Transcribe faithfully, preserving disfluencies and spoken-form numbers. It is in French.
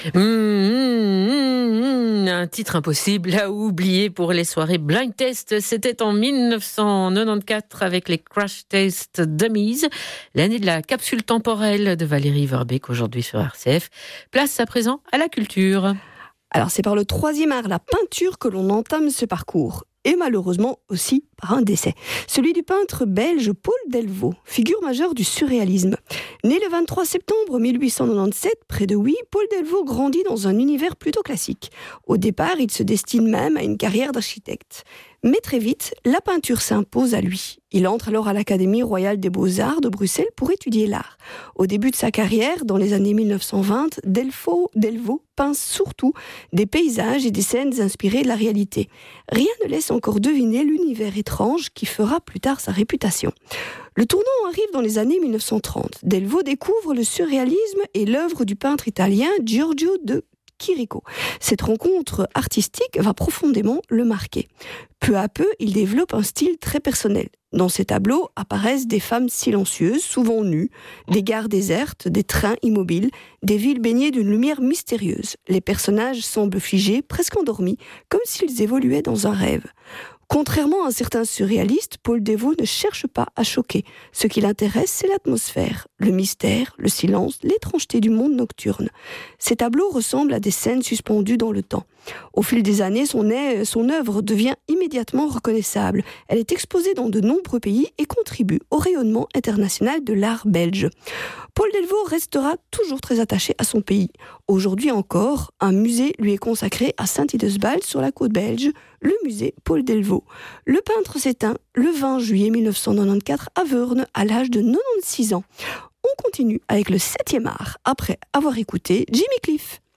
Mmh, mmh, mmh, un titre impossible à oublier pour les soirées Blind Test. C'était en dix-neuf cent quatre-vingt-quatorze avec les Crash Test Dummies, l'année de la capsule temporelle de Valérie Verbeek aujourd'hui sur R C F. Place à présent à la culture. Alors c'est par le troisième art, la peinture, que l'on entame ce parcours. Et malheureusement aussi par un décès. Celui du peintre belge Paul Delvaux, figure majeure du surréalisme. Né le vingt-trois septembre mille huit cent quatre-vingt-dix-sept, près de Huy, Paul Delvaux grandit dans un univers plutôt classique. Au départ, il se destine même à une carrière d'architecte. Mais très vite, la peinture s'impose à lui. Il entre alors à l'Académie royale des beaux-arts de Bruxelles pour étudier l'art. Au début de sa carrière, dans les années mille neuf cent vingt, Delvaux, Delvaux peint surtout des paysages et des scènes inspirées de la réalité. Rien ne laisse encore deviner l'univers étrange qui fera plus tard sa réputation. Le tournant arrive dans les années mille neuf cent trente. Delvaux découvre le surréalisme et l'œuvre du peintre italien Giorgio de Chirico. Cette rencontre artistique va profondément le marquer. Peu à peu, il développe un style très personnel. Dans ses tableaux apparaissent des femmes silencieuses, souvent nues, des gares désertes, des trains immobiles, des villes baignées d'une lumière mystérieuse. Les personnages semblent figés, presque endormis, comme s'ils évoluaient dans un rêve. Contrairement à certains surréalistes, Paul Delvaux ne cherche pas à choquer. Ce qui l'intéresse, c'est l'atmosphère, le mystère, le silence, l'étrangeté du monde nocturne. Ses tableaux ressemblent à des scènes suspendues dans le temps. Au fil des années, son, a- son œuvre devient immédiatement reconnaissable. Elle est exposée dans de nombreux pays et contribue au rayonnement international de l'art belge. Paul Delvaux restera toujours très attaché à son pays. Aujourd'hui encore, un musée lui est consacré à Saint-Idesbald sur la côte belge, le musée Paul Delvaux. Le peintre s'éteint le vingt juillet mille neuf cent quatre-vingt-quatorze à Veurne à l'âge de quatre-vingt-seize ans. On continue avec le septième art après avoir écouté Jimmy Cliff.